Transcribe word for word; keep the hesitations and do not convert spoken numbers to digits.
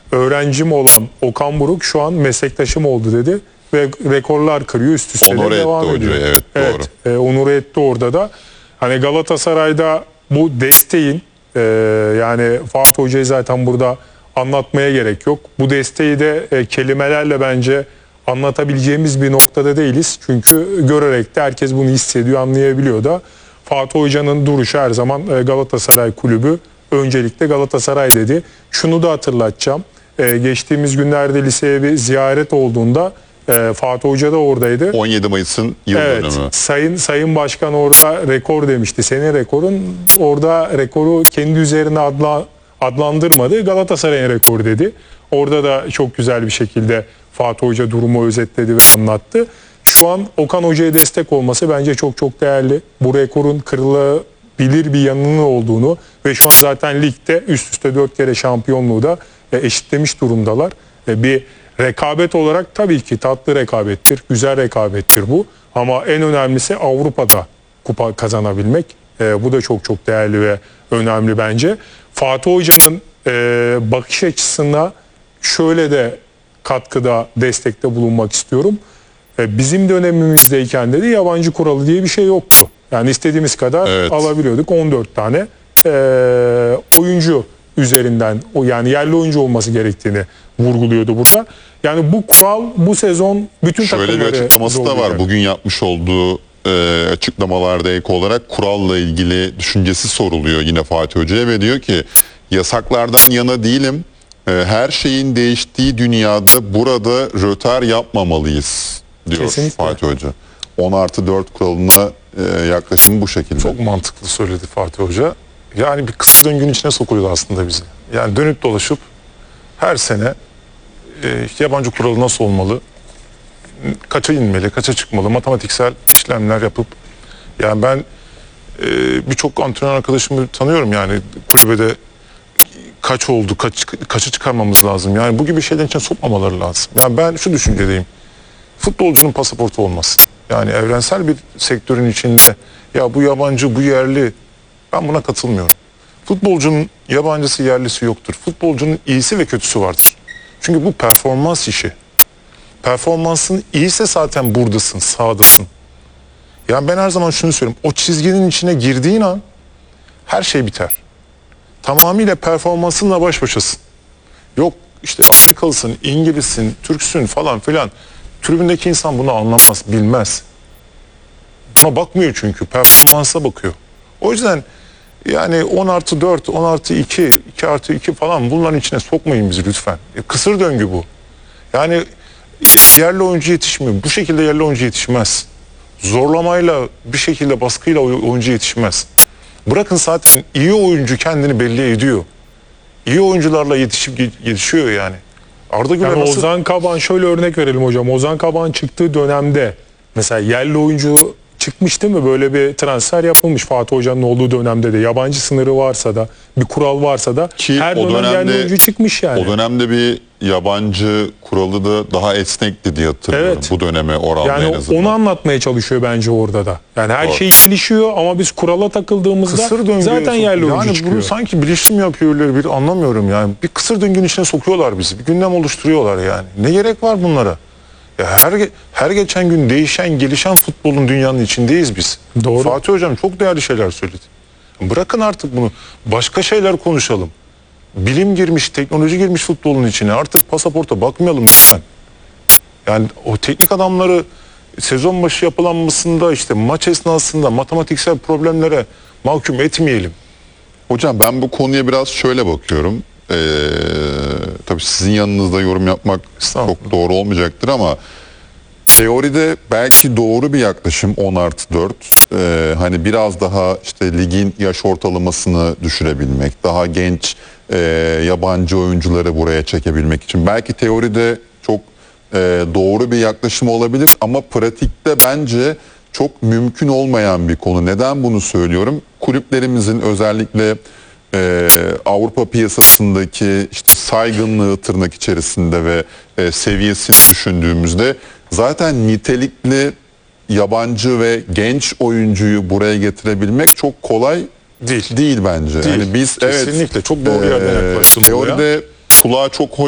öğrencim olan Okan Buruk şu an meslektaşım oldu dedi ve rekorlar kırıyor, üst üste Onur de etti devam ediyor. hocayı, evet, doğru. Evet, e, onur etti orada da. Hani Galatasaray'da bu desteğin e, yani Fatih Hoca'yı zaten burada anlatmaya gerek yok. Bu desteği de e, kelimelerle bence anlatabileceğimiz bir noktada değiliz. Çünkü görerek de herkes bunu hissediyor, anlayabiliyor da. Fatih Hoca'nın duruşu her zaman e, Galatasaray kulübü, öncelikle Galatasaray dedi. Şunu da hatırlatacağım. E, geçtiğimiz günlerde liseye bir ziyaret olduğunda e, Fatih Hoca da oradaydı. on yedi Mayıs'ın yıl Evet, dönümü. Sayın Sayın Başkan orada rekor demişti. Senin rekorun, orada rekoru kendi üzerine adla, adlandırmadı. Galatasaray'ın rekoru dedi. Orada da çok güzel bir şekilde Fatih Hoca durumu özetledi ve anlattı. Şu an Okan Hoca'ya destek olması bence çok çok değerli. Bu rekorun kırılabilir bir yanının olduğunu ve şu an zaten ligde üst üste dört kere şampiyonluğu da eşitlemiş durumdalar. Bir rekabet olarak tabii ki tatlı rekabettir, güzel rekabettir bu. Ama en önemlisi Avrupa'da kupa kazanabilmek. E, bu da çok çok değerli ve önemli bence. Fatih Hoca'nın e, bakış açısına şöyle de katkıda, destekte bulunmak istiyorum. E, bizim dönemimizdeyken dedi yabancı kuralı diye bir şey yoktu. Yani istediğimiz kadar Evet. alabiliyorduk. on dört tane e, oyuncu üzerinden, o yani yerli oyuncu olması gerektiğini vurguluyordu burada. Yani bu kural bu sezon bütün Şöyle bir takımları açıklaması da var. zorlayacak. Bugün yapmış olduğu e, açıklamalarda ek olarak kuralla ilgili düşüncesi soruluyor yine Fatih Hoca'ya ve diyor ki yasaklardan yana değilim. E, her şeyin değiştiği dünyada burada rötar yapmamalıyız diyor Kesinlikle. Fatih Hoca. on artı dört kuralına e, yaklaşım bu şekilde. Çok mantıklı söyledi Fatih Hoca. Yani bir kısır döngünün içine sokuyor aslında bizi. Yani dönüp dolaşıp her sene e, yabancı kuralı nasıl olmalı, kaça inmeli, kaça çıkmalı, matematiksel işlemler yapıp, yani ben e, birçok antrenör arkadaşımı tanıyorum, yani kulübede kaç oldu, kaç, kaça çıkarmamız lazım. Yani bu gibi şeylerin içine sokmamaları lazım. Yani ben şu düşüncedeyim. Futbolcunun pasaportu olmasın. Yani evrensel bir sektörün içinde ya bu yabancı, bu yerli, ben buna katılmıyorum. Futbolcunun yabancısı, yerlisi yoktur. Futbolcunun iyisi ve kötüsü vardır. Çünkü bu performans işi. Performansın iyiyse zaten buradasın, sahadasın. Yani ben her zaman şunu söylüyorum. O çizginin içine girdiğin an her şey biter. Tamamıyla performansınla baş başasın. Yok işte Amerikalısın, İngilizsin, Türksün falan filan. Tribündeki insan bunu anlamaz, bilmez. Buna bakmıyor çünkü. Performansa bakıyor. O yüzden yani on artı dört, on artı iki, iki artı iki falan bunların içine sokmayın bizi lütfen. E, kısır döngü bu. Yani yerli oyuncu yetişmiyor. Bu şekilde yerli oyuncu yetişmez. Zorlamayla, bir şekilde baskıyla oyuncu yetişmez. Bırakın zaten iyi oyuncu kendini belli ediyor. İyi oyuncularla yetişip yetişiyor yani. Arda Güler Yani nasıl... Ozan Kabak, şöyle örnek verelim hocam. Ozan Kabak'ın çıktığı dönemde mesela yerli oyuncu çıkmış değil mi? Böyle bir transfer yapılmış Fatih Hoca'nın olduğu dönemde de. Yabancı sınırı varsa da, bir kural varsa da Ki her o dönem dönemde- yerli oyuncu çıkmış yani. O dönemde bir yabancı kuralı da daha esnekti diye hatırlıyorum. Evet. Bu döneme oranla en Yani azından. onu anlatmaya çalışıyor bence orada da. Yani her Doğru. şey gelişiyor ama biz kurala takıldığımızda Kısır döngüye zaten sok- yerli oyuncu yani çıkıyor. bunu sanki bilinçli mi yapıyorlar, bir anlamıyorum yani. Bir kısır döngünün içine sokuyorlar bizi. Bir gündem oluşturuyorlar yani. Ne gerek var bunlara? Ya her ge- her geçen gün değişen, gelişen futbolun dünyanın içindeyiz biz. Doğru. Fatih Hocam çok değerli şeyler söyledi. Bırakın artık bunu. Başka şeyler konuşalım. Bilim girmiş, teknoloji girmiş futbolun içine. Artık pasaporta bakmayalım lütfen. Yani o teknik adamları sezon başı yapılanmasında, işte maç esnasında matematiksel problemlere mahkum etmeyelim. Hocam ben bu konuya biraz şöyle bakıyorum. Ee, tabii sizin yanınızda yorum yapmak Estağfurullah. çok doğru olmayacaktır ama teoride belki doğru bir yaklaşım on artı dört. Ee, hani biraz daha işte ligin yaş ortalamasını düşürebilmek, daha genç e, yabancı oyuncuları buraya çekebilmek için. Belki teoride çok e, doğru bir yaklaşım olabilir ama pratikte bence çok mümkün olmayan bir konu. Neden bunu söylüyorum? Kulüplerimizin özellikle e, Avrupa piyasasındaki işte saygınlığı tırnak içerisinde ve e, seviyesini düşündüğümüzde zaten nitelikli yabancı ve genç oyuncuyu buraya getirebilmek çok kolay Değil. değil bence. Değil. Yani biz Kesinlikle evet çok doğru yerden e, yaklaştın buraya. teoride kulağa çok hoş